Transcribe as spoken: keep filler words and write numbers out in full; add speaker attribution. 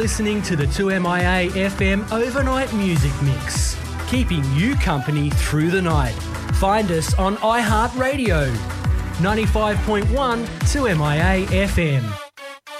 Speaker 1: listening to the two M I A F M Overnight Music Mix, keeping you company through the night. Find us on iHeartRadio, ninety-five point one two M I A F M.